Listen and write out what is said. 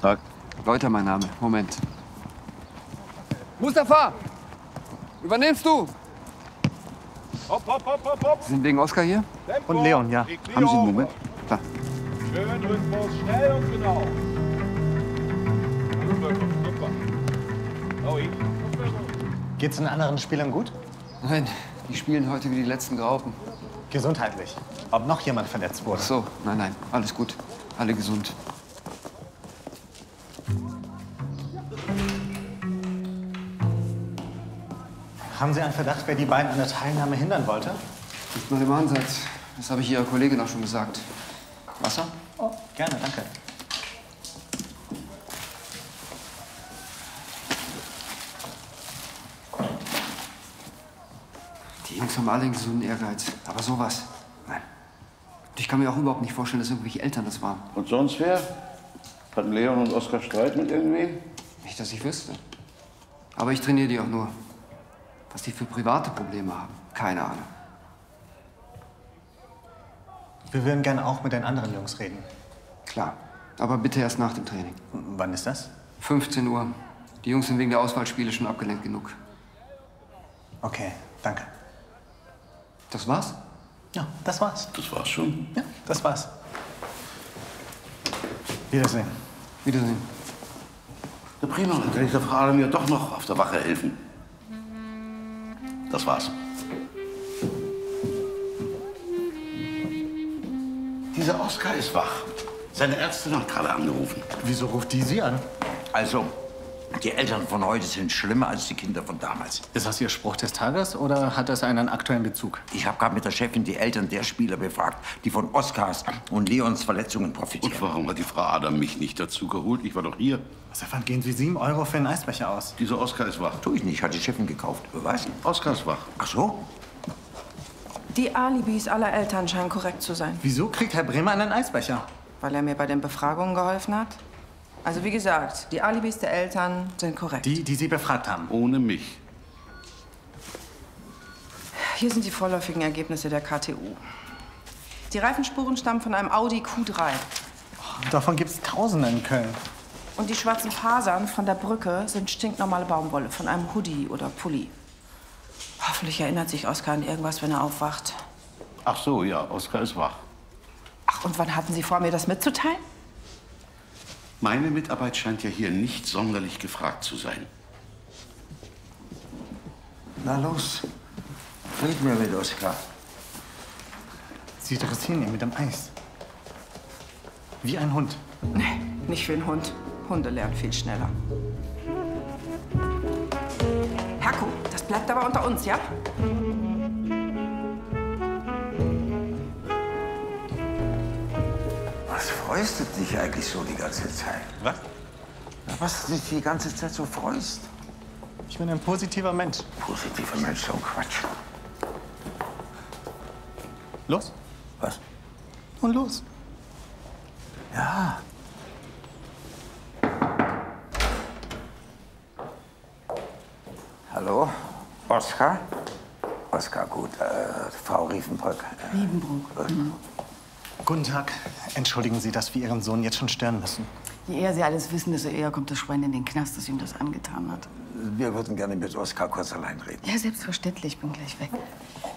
Tag. Leuter, mein Name. Moment. Mustafa! Übernimmst du? Hopp, hopp, hopp, hopp, hopp. Sie sind wegen Oskar hier? Tempo. Und Leon, ja. Haben Sie einen Moment? Da. Schön Rhythmus, schnell und genau. Super, super. Oh, Geht's den anderen Spielern gut? Nein, die spielen heute wie die letzten Graupen. Gesundheitlich. Ob noch jemand verletzt wurde? Ach so, nein, nein, alles gut. Alle gesund. Haben Sie einen Verdacht, wer die beiden an der Teilnahme hindern wollte? Nicht mal im Ansatz. Das habe ich Ihrer Kollegin auch schon gesagt. Wasser? Oh, gerne, danke. Die Jungs haben alle einen gesunden Ehrgeiz. Aber sowas, nein. Und ich kann mir auch überhaupt nicht vorstellen, dass irgendwelche Eltern das waren. Und sonst wer? Hatten Leon und Oskar Streit mit irgendwem? Nicht, dass ich wüsste. Aber ich trainiere die auch nur. Was die für private Probleme haben, keine Ahnung. Wir würden gerne auch mit den anderen Jungs reden. Klar, aber bitte erst nach dem Training. Wann ist das? 15 Uhr. Die Jungs sind wegen der Auswahlspiele schon abgelenkt genug. Okay, danke. Das war's? Ja, das war's. Das war's schon. Ja, das war's. Wiedersehen. Wiedersehen. Na prima, dann kann ich der Frau Adam ja doch noch auf der Wache helfen. Das war's. Dieser Oskar ist wach. Seine Ärztin hat gerade angerufen. Wieso ruft die Sie an? Also, die Eltern von heute sind schlimmer als die Kinder von damals. Ist das Ihr Spruch des Tages oder hat das einen aktuellen Bezug? Ich habe gerade mit der Chefin die Eltern der Spieler befragt, die von Oskars und Leons Verletzungen profitieren. Und warum hat die Frau Adam mich nicht dazu geholt? Ich war doch hier. Stefan, gehen Sie 7 € für einen Eisbecher aus? Dieser Oskar ist wach. Tu ich nicht, hat die Chefin gekauft. Was? Oskar ist wach. Ach so? Die Alibis aller Eltern scheinen korrekt zu sein, Wieso kriegt Herr Bremer einen Eisbecher? weil er mir bei den Befragungen geholfen hat. Also wie gesagt, die Alibis der Eltern sind korrekt. Die Sie befragt haben. Ohne mich. Hier sind die vorläufigen Ergebnisse der KTU. Die Reifenspuren stammen von einem Audi Q3. Davon gibt's Tausende in Köln. Und die schwarzen Fasern von der Brücke sind stinknormale Baumwolle von einem Hoodie oder Pulli. Hoffentlich erinnert sich Oskar an irgendwas, wenn er aufwacht. Ach so, ja, Oskar ist wach. Ach, und wann hatten Sie vor, mir das mitzuteilen? Meine Mitarbeit scheint ja hier nicht sonderlich gefragt zu sein. Na los, red mir mit Oskar. Sie dressieren ihn mit dem Eis. Wie ein Hund. Nee, nicht für einen Hund. Hunde lernen viel schneller. Herko, das bleibt aber unter uns, ja? Was freust du dich eigentlich so die ganze Zeit? Was? Na, was du dich die ganze Zeit so freust? Ich bin ein positiver Mensch. Positiver Mensch, so ein Quatsch. Los. Was? Und los. Ja. Hallo? Oskar? Oskar, gut. Frau Riefenbrück. Riedenbrock. Guten Tag. Entschuldigen Sie, dass wir Ihren Sohn jetzt schon stören müssen. Je eher Sie alles wissen, desto eher kommt das Schwein in den Knast, das ihm das angetan hat. Wir würden gerne mit Oskar kurz allein reden. Ja, selbstverständlich. Ich bin gleich weg.